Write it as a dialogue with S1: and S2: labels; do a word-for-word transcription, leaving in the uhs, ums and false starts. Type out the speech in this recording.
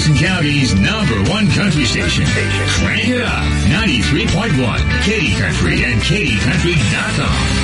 S1: Mason County's number one country station. Crank it up. ninety-three point one Katy Country and Katy Country dot com.